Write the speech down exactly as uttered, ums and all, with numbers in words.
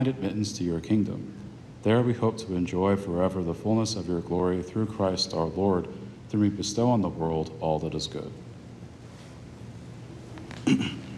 admittance to your kingdom. There we hope to enjoy forever the fullness of your glory through Christ our Lord, through whom we bestow on the world all that is good.